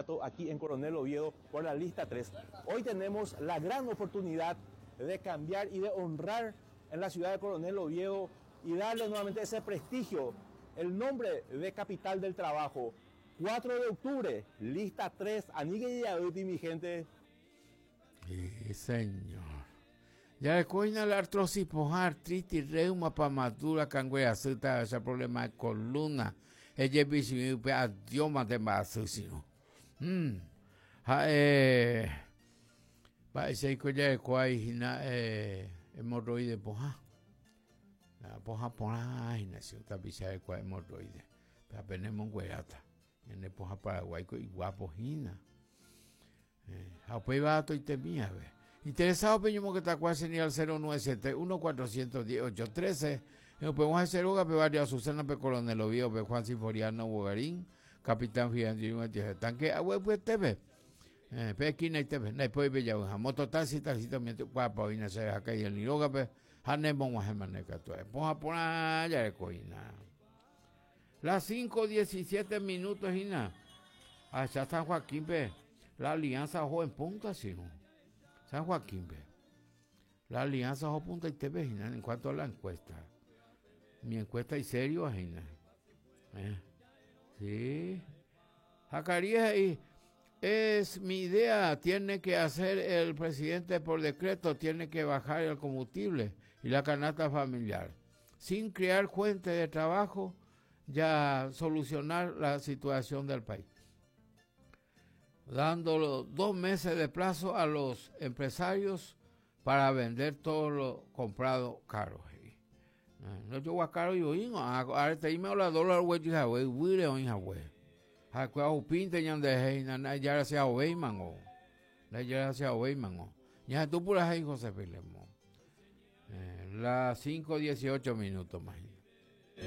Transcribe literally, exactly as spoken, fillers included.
candidato aquí en Coronel Oviedo por la lista tres. Hoy tenemos la gran oportunidad de cambiar y de honrar en la ciudad de Coronel Oviedo y darle nuevamente ese prestigio, el nombre de capital del trabajo. cuatro de octubre, lista tres, Anigue y Aduti, mi gente. Sí, señor. Ya le coina la artrosis, artritis, reuma, pamadura, cangueazuta, ese problema de columna. Ella es visible, adioma de basísimo. Hmm. Ha, eh. Va a ser que ya es cuay, eh, hemorroide, poja. Poja, poja, gimnasio, tapiza de cuay, hemorroide. Pero apenas monguerata. En el poja Paraguay, y guapo, gina. Apoy va a temía, ve. Interesado, peño, que está cuasi ni al cero nueve siete uno cuatro uno cero ocho uno tres. Nos podemos hacer hoga, pe varias Susana, pe Coronel Oviedo, pe Juan Sinforiano, Bogarín, Capitán Fiandino, tanque, agua, pues te ve. Pe esquina y te ve. No puede ver ya, moto taxi, taxi también, guapa, vina se acá y el niroga, pe, hanemos más hermaneca, tú. Ponja por allá de coina. Las cinco diecisiete minutos y nada. Allá San Joaquín, pe. La Alianza Joven Punta, sí, ¿no? San Joaquín, ve. La Alianza Joven Punta y T V, en cuanto a la encuesta. Mi encuesta es serio, Gina. ¿Eh? Sí. Jacarías, y es mi idea, tiene que hacer el presidente por decreto, tiene que bajar el combustible y la canasta familiar. Sin crear fuentes de trabajo, ya solucionar la situación del país. Dando dos meses de plazo a los empresarios para vender todo lo comprado caro. No yo voy a caro yo ingo, ahora te dime la dólar güey ya güey, güey o inga güey. Ha cuau pinte yan de hey na ya sea güey mango. La ya sea güey mango. Ya tú por ahí José Filemo. Las cinco dieciocho minutos más.